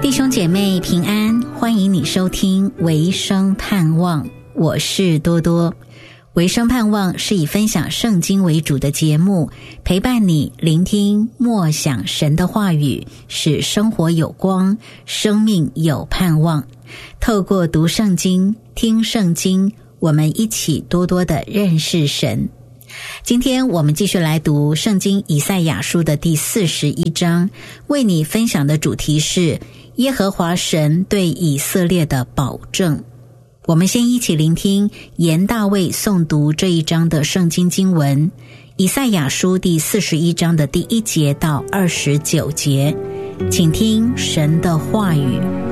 弟兄姐妹平安，欢迎你收听维生盼望，我是多多。维生盼望是以分享圣经为主的节目，陪伴你聆听默想神的话语，使生活有光，生命有盼望。透过读圣经、听圣经，我们一起多多的认识神。今天我们继续来读圣经以赛亚书的第41章，为你分享的主题是耶和华神对以色列的保证。我们先一起聆听严大卫诵读这一章的圣经经文，以赛亚书第41章的第1节到29节，请听神的话语。